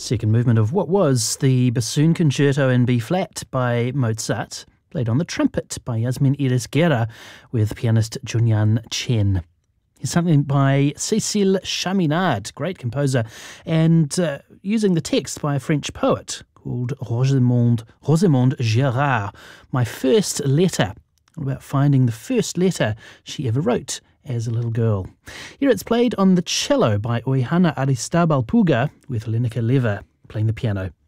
Second movement of what was the Bassoon Concerto in B-flat by Mozart, played on the trumpet by Yasmin Iris-Guerra with pianist Junyan Chen. Here's something by Cécile Chaminade, great composer, and using the text by a French poet called Rosemonde Gérard, My First Letter, about finding the first letter she ever wrote as a little girl. Here it's played on the cello by Oihana Aristizabal Puga with Lenica Leva playing the piano.